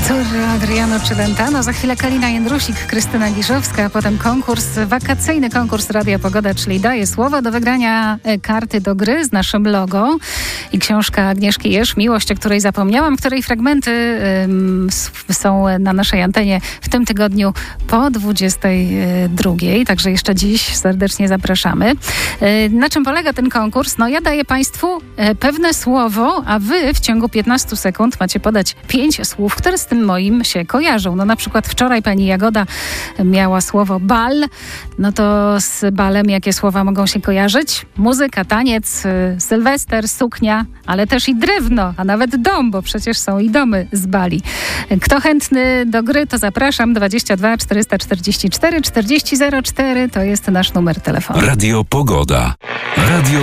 Artur Adriano Celentano, za chwilę Kalina Jędrusik, Krystyna Giszowska, a potem wakacyjny konkurs Radia Pogoda, czyli daję słowo do wygrania karty do gry z naszym logo i książka Agnieszki Jerz, Miłość, o której zapomniałam, której fragmenty są na naszej antenie w tym tygodniu po 22. Także jeszcze dziś serdecznie zapraszamy. Na czym polega ten konkurs? No ja daję Państwu pewne słowo, a Wy w ciągu 15 sekund macie podać 5 słów, które z tym moim się kojarzą. No na przykład wczoraj pani Jagoda miała słowo bal. No to z balem jakie słowa mogą się kojarzyć? Muzyka, taniec, sylwester, suknia, ale też i drewno, a nawet dom, bo przecież są i domy z bali. Kto chętny do gry, to zapraszam. 22 444 4004 to jest nasz numer telefonu. Radio Pogoda. Radio